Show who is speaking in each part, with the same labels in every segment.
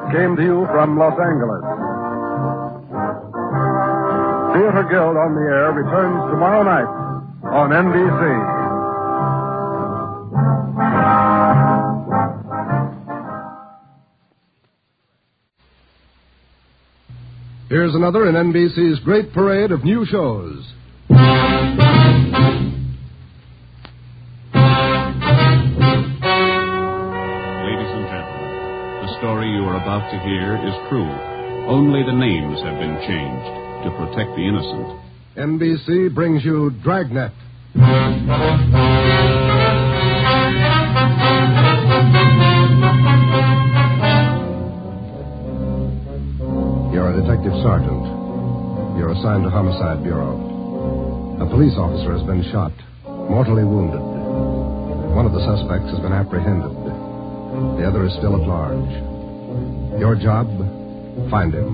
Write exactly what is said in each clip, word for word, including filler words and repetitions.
Speaker 1: came to you from Los Angeles. Theater Guild on the Air returns tomorrow night on N B C.
Speaker 2: Here's another in N B C's great parade of new shows.
Speaker 3: Ladies and gentlemen, the story you are about to hear is true. Only the names have been changed to protect the innocent.
Speaker 2: N B C brings you Dragnet. You're a detective sergeant. You're assigned to Homicide Bureau. A police officer has been shot, mortally wounded. One of the suspects has been apprehended. The other is still at large. Your job, find him.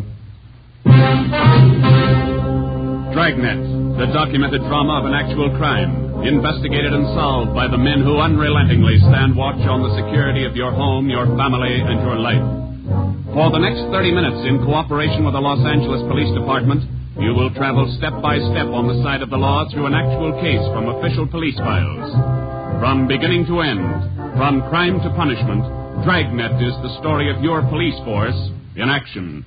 Speaker 3: Dragnet, the documented drama of an actual crime, investigated and solved by the men who unrelentingly stand watch on the security of your home, your family, and your life. For the next thirty minutes, in cooperation with the Los Angeles Police Department, you will travel step by step on the side of the law through an actual case from official police files. From beginning to end, from crime to punishment, Dragnet is the story of your police force in action.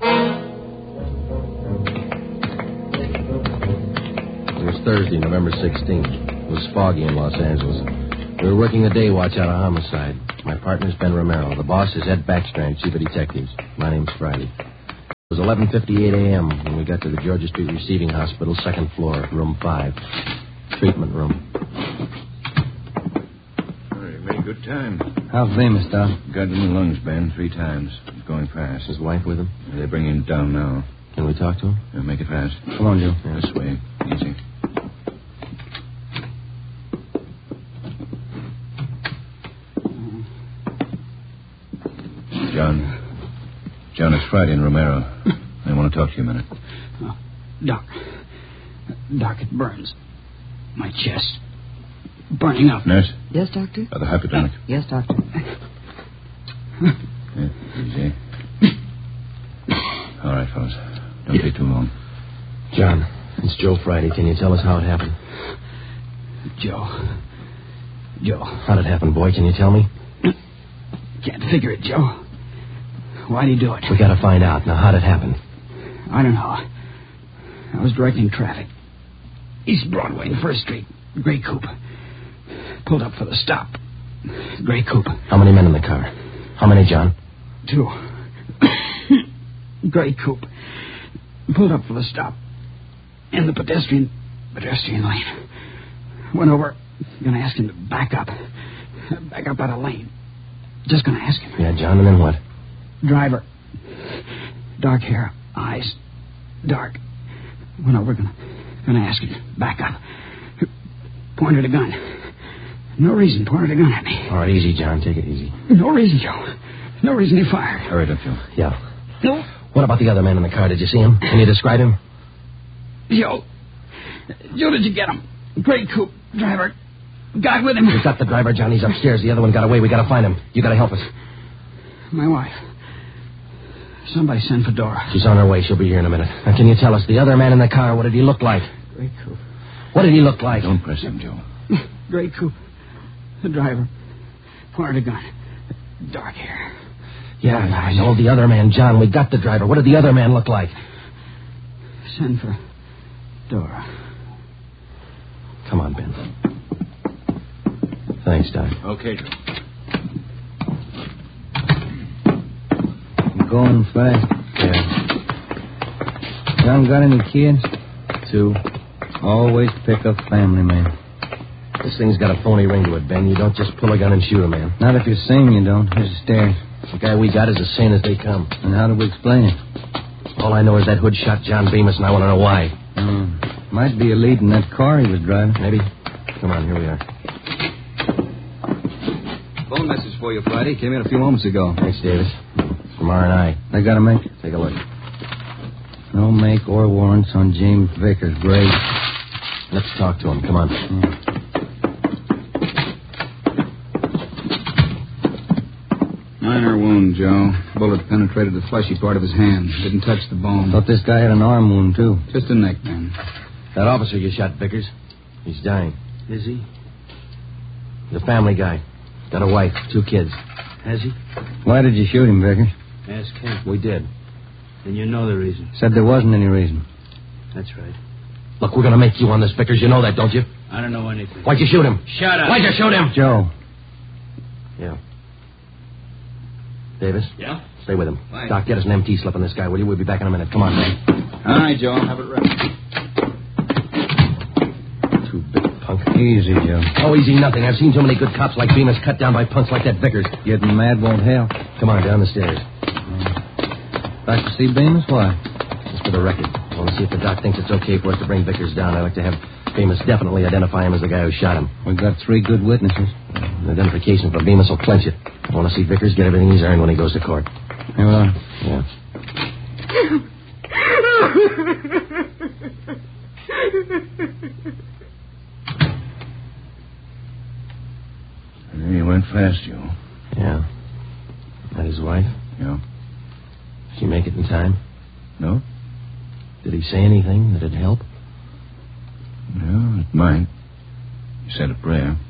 Speaker 4: It was Thursday, November sixteenth. It was foggy in Los Angeles. We were working a day watch out of homicide. My partner's Ben Romero. The boss is Ed Backstrand, chief of detectives. My name's Friday. It was eleven fifty-eight a.m. when we got to the Georgia Street Receiving Hospital, second floor, room five. Treatment room.
Speaker 5: Very, very good time.
Speaker 6: How's Bemis, Doc?
Speaker 5: Got him in the lungs, Ben, three times. He's going fast.
Speaker 4: His wife with him?
Speaker 5: They're bringing him down now.
Speaker 4: Can we talk to him?
Speaker 5: Yeah, make it fast.
Speaker 6: Come on, Joe.
Speaker 5: Yeah, this way. Easy. John. John, it's Friday and Romero. I want to talk to you a minute.
Speaker 6: Oh, Doc. Doc, it burns. My chest. Burning up.
Speaker 5: Nurse?
Speaker 7: Yes, Doctor?
Speaker 5: Uh, the hypodermic.
Speaker 7: Yes, Doctor.
Speaker 5: Yeah, easy. All right, fellas. Don't take too long.
Speaker 4: John, it's Joe Friday. Can you tell us how it happened?
Speaker 6: Joe. Joe.
Speaker 4: How'd it happen, boy? Can you tell me?
Speaker 6: Can't figure it, Joe. Why'd he do it?
Speaker 4: We gotta find out. Now, how'd it happen?
Speaker 6: I don't know. I was directing traffic. East Broadway and First Street. Gray coupe. Pulled up for the stop. Gray coupe.
Speaker 4: How many men in the car? How many, John?
Speaker 6: Two. Gray coupe. Pulled up for the stop. In the pedestrian... pedestrian lane. Went over. Gonna ask him to back up. Back up out of lane. Just gonna ask him.
Speaker 4: Yeah, John, and then what?
Speaker 6: Driver. Dark hair. Eyes. Dark. Went over. Gonna, gonna ask him to back up. Pointed a gun. No reason. Pointed a gun at me.
Speaker 4: All right, easy, John. Take it easy.
Speaker 6: No reason, Joe. No reason he fired.
Speaker 5: Hurry it up, Joe.
Speaker 4: Yeah.
Speaker 6: No.
Speaker 4: What about the other man in the car? Did you see him? Can you describe him?
Speaker 6: Joe. Joe, did you get him? Gray coupe. Driver. Guy with him.
Speaker 4: We've got the driver, John. He's upstairs. The other one got away. We gotta find him. You gotta help us.
Speaker 6: My wife. Somebody send for Dora.
Speaker 4: She's on her way. She'll be here in a minute. Now, can you tell us, the other man in the car, what did he look like?
Speaker 6: Gray coupe.
Speaker 4: What did he look like?
Speaker 5: Don't press him, Joe.
Speaker 6: Gray coupe. The driver. Pointed a gun. Dark hair.
Speaker 4: Yeah, I know. The other man, John. We got the driver. What did the other man look like?
Speaker 6: Send for Dora.
Speaker 4: Come on, Ben. Thanks, Doc.
Speaker 5: Okay, Joe.
Speaker 6: You going fast?
Speaker 4: Yeah.
Speaker 6: John got any kids?
Speaker 4: Two.
Speaker 6: Always pick up family, man.
Speaker 4: This thing's got a phony ring to it, Ben. You don't just pull a gun and shoot a man.
Speaker 6: Not if you're sane, you don't. Here's the stairs.
Speaker 4: The guy we got is as sane as they come.
Speaker 6: And how do we explain it?
Speaker 4: All I know is that hood shot John Bemis, and I want to know why.
Speaker 6: Mm. Might be a lead in that car he was driving.
Speaker 4: Maybe. Come on, here we are.
Speaker 8: Phone message for you, Friday. Came in a few moments ago.
Speaker 4: Thanks, Davis. It's from R and I.
Speaker 6: I gotta make it.
Speaker 4: Take a look.
Speaker 6: No make or warrants on James Vickers. Great.
Speaker 4: Let's talk to him. Come on.
Speaker 6: Yeah.
Speaker 5: Minor wound
Speaker 8: wound, Joe. Bullet penetrated the fleshy part of his hand. Didn't touch the bone.
Speaker 7: Thought this guy had an arm wound, too.
Speaker 8: Just a neck, man.
Speaker 4: That officer you shot, Vickers, he's dying.
Speaker 6: Is he?
Speaker 4: He's a family guy. Got a wife, two kids.
Speaker 6: Has he?
Speaker 7: Why did you shoot him, Vickers?
Speaker 6: Ask him.
Speaker 4: We did.
Speaker 6: And you know the reason.
Speaker 7: Said there wasn't any reason.
Speaker 6: That's right.
Speaker 4: Look, we're going to make you on this, Vickers. You know that, don't you?
Speaker 6: I don't know anything.
Speaker 4: Why'd you shoot him?
Speaker 6: Shut up.
Speaker 4: Why'd you shoot him?
Speaker 7: Joe.
Speaker 4: Yeah. Davis?
Speaker 6: Yeah?
Speaker 4: Stay with him.
Speaker 8: Fine.
Speaker 4: Doc, get us an M T slip on this guy, will you? We'll be back in a minute. Come on, man.
Speaker 8: All right, Joe. I'll have it ready.
Speaker 4: Too big punk.
Speaker 7: Easy, Joe.
Speaker 4: Oh, easy nothing. I've seen too many good cops like Bemis cut down by punks like that Vickers.
Speaker 7: Getting mad won't help.
Speaker 4: Come on, down the stairs.
Speaker 7: Back to see Bemis? Why?
Speaker 4: Just for the record. I want to see if the doc thinks it's okay for us to bring Vickers down. I'd like to have Bemis definitely identify him as the guy who shot him.
Speaker 7: We've got three good witnesses.
Speaker 4: The identification for Bemis will clinch it. I want to see Vickers get everything he's earned when he goes to court.
Speaker 7: Here we are.
Speaker 4: Yeah.
Speaker 5: He went fast, Joe.
Speaker 4: Yeah. That his wife?
Speaker 5: Yeah.
Speaker 4: Did she make it in time?
Speaker 5: No?
Speaker 4: Did he say anything that'd help?
Speaker 5: Yeah, it might. He said a prayer.